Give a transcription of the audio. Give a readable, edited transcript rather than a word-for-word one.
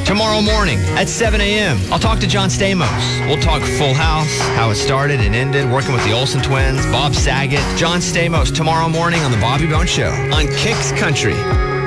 tomorrow morning at 7 a.m. I'll talk to John Stamos. We'll talk Full House, how it started and ended, working with the Olsen twins, Bob Saget, John Stamos tomorrow morning on The Bobby Bones Show on Kicks Country.